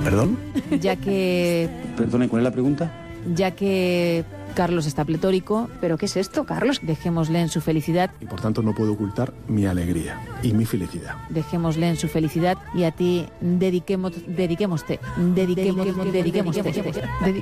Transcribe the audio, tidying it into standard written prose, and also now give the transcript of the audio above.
¿Perdón? Ya que... Perdone, ¿cuál es la pregunta? Ya que Carlos está pletórico... ¿Pero qué es esto, Carlos? Dejémosle en su felicidad. Y por tanto no puedo ocultar mi alegría y mi felicidad. Dejémosle en su felicidad y a ti dediquémoste.